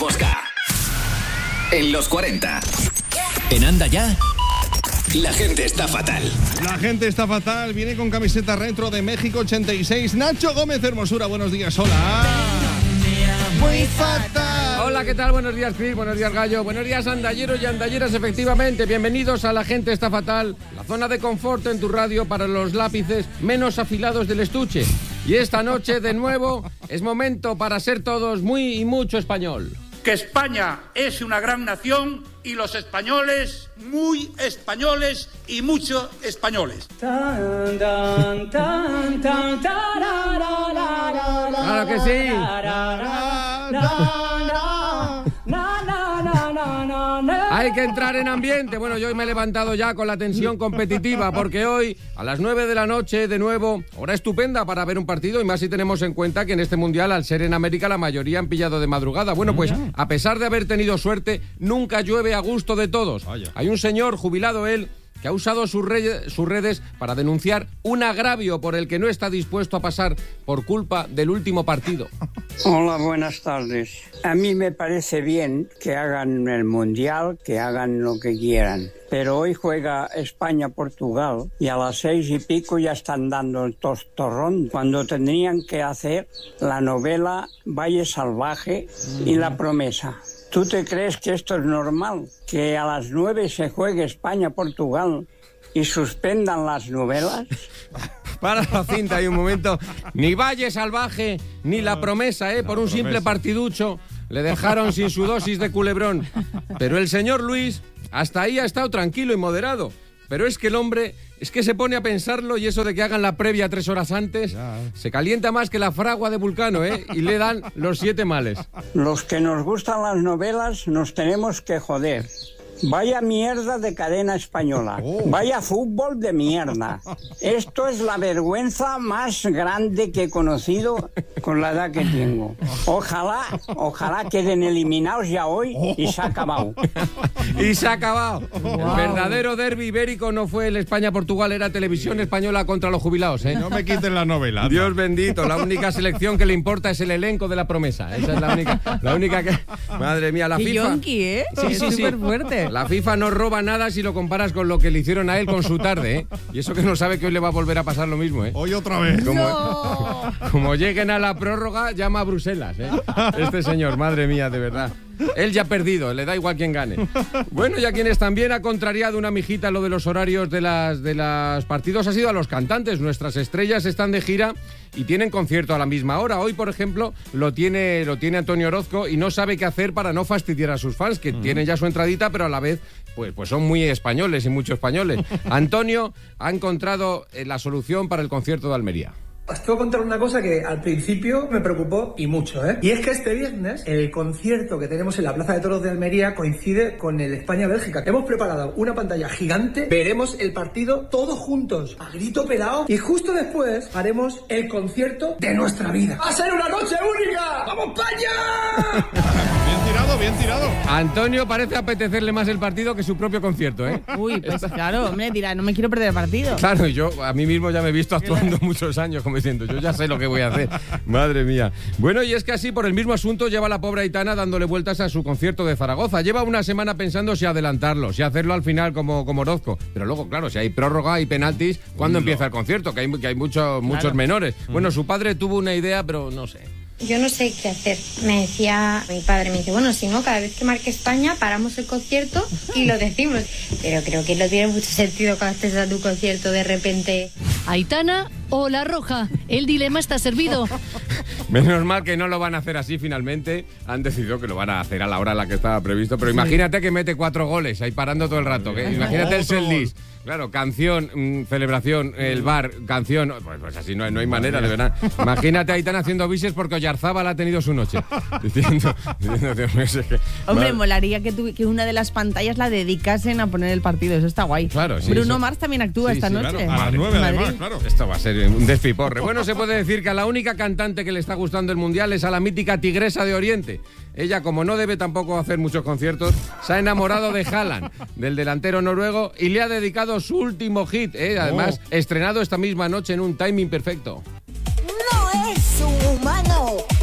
Fosca. En los 40. En Anda Ya. La gente está fatal. La gente está fatal. Viene con camiseta retro de México 86. Nacho Gómez Hermosura, buenos días. Hola. Muy fatal. Hola, ¿qué tal? Buenos días, Chris. Buenos días, Gallo. Buenos días, andalleros y andalleras, efectivamente. Bienvenidos a La gente está fatal. La zona de confort en tu radio para los lápices menos afilados del estuche. Y esta noche, de nuevo, es momento para ser todos muy y mucho español. Que España es una gran nación y los españoles, muy españoles y mucho españoles. Claro que sí. Hay que entrar en ambiente. Bueno, yo hoy me he levantado ya con la tensión competitiva porque hoy a las 9 de la noche, de nuevo, hora estupenda para ver un partido, y más si tenemos en cuenta que en este Mundial, al ser en América, la mayoría han pillado de madrugada. Bueno, pues a pesar de haber tenido suerte, nunca llueve a gusto de todos. Hay un señor, jubilado él, que ha usado sus redes para denunciar un agravio por el que no está dispuesto a pasar por culpa del último partido. Hola, buenas tardes. A mí me parece bien que hagan el Mundial, que hagan lo que quieran. Pero hoy juega España-Portugal y a las 6:00 ya están dando el tostorrón, cuando tendrían que hacer la novela Valle Salvaje y La Promesa. ¿Tú te crees que esto es normal? ¿Que a las 9 se juegue España-Portugal y suspendan las novelas? Para la cinta, hay un momento. Ni Valle Salvaje, ni La Promesa, por un simple partiducho, le dejaron sin su dosis de culebrón. Pero el señor Luis, hasta ahí ha estado tranquilo y moderado. Pero es que el hombre, es que se pone a pensarlo, y eso de que hagan la previa 3 horas antes, se calienta más que la fragua de Vulcano, y le dan los 7 males. Los que nos gustan las novelas nos tenemos que joder. Vaya mierda de cadena española. Vaya fútbol de mierda. Esto es la vergüenza más grande que he conocido con la edad que tengo. Ojalá queden eliminados ya hoy y se ha acabado. Y se ha acabado. Wow. El verdadero derbi ibérico no fue el España-Portugal, era Televisión Española contra los jubilados, No me quiten la novela. Dios bendito, la única selección que le importa es el elenco de La Promesa. Esa es la única que... Madre mía, la FIFA... Yonki, Sí. Súper fuerte. La FIFA no roba nada si lo comparas con lo que le hicieron a él con su tarde, Y eso que no sabe que hoy le va a volver a pasar lo mismo, Hoy otra vez. Como lleguen a la prórroga, llama a Bruselas, Este señor, madre mía, de verdad. Él ya ha perdido, le da igual quién gane. Bueno, y a quienes también ha contrariado una mijita lo de los horarios de las partidos ha sido a los cantantes. Nuestras estrellas están de gira y tienen concierto a la misma hora. Hoy, por ejemplo, lo tiene Antonio Orozco y no sabe qué hacer para no fastidiar a sus fans, que tienen ya su entradita, pero a la vez pues son muy españoles y mucho españoles. Antonio ha encontrado la solución para el concierto de Almería. Os tengo que contar una cosa que al principio me preocupó y mucho, Y es que este viernes el concierto que tenemos en la Plaza de Toros de Almería coincide con el España-Bélgica. Hemos preparado una pantalla gigante, veremos el partido todos juntos, a grito pelado, y justo después haremos el concierto de nuestra vida. ¡Va a ser una noche única! ¡Vamos, España! Bien tirado. Antonio parece apetecerle más el partido que su propio concierto, Uy, pues claro, hombre, dirá, no me quiero perder el partido. Claro, y yo a mí mismo ya me he visto actuando muchos años como diciendo, yo ya sé lo que voy a hacer. Madre mía. Bueno, y es que así, por el mismo asunto, lleva la pobre Aitana dándole vueltas a su concierto de Zaragoza. Lleva una semana pensando si adelantarlo, si hacerlo al final como Orozco. Pero luego, claro, si hay prórroga y penaltis, ¿cuándo empieza el concierto? Que hay muchos menores. Bueno, su padre tuvo una idea, pero no sé. Yo no sé qué hacer. Me decía mi padre, me dice, bueno, si no, cada vez que marque España paramos el concierto y lo decimos. Pero creo que no tiene mucho sentido cuando estés a tu concierto de repente. Aitana o La Roja, el dilema está servido. Menos mal que no lo van a hacer así finalmente. Han decidido que lo van a hacer a la hora en la que estaba previsto. Pero imagínate que mete 4 goles ahí parando todo el rato. Imagínate el setlist. Claro, canción, celebración, el bar, canción. Pues así no hay manera, de verdad. Imagínate a Aitana haciendo bises porque Oyarzábal ha tenido su noche. Diciendo Hombre, molaría que una de las pantallas la dedicasen a poner el partido. Eso está guay. Claro, sí. Bruno Mars también actúa esta noche. Claro, a las 9 además, claro. Esto va a ser un despiporre. Bueno, se puede decir que a la única cantante que le está gustando el Mundial es a la mítica Tigresa de Oriente. Ella, como no debe tampoco hacer muchos conciertos, se ha enamorado de Haaland, del delantero noruego, y le ha dedicado su último hit, además estrenado esta misma noche en un timing perfecto. No es un humano.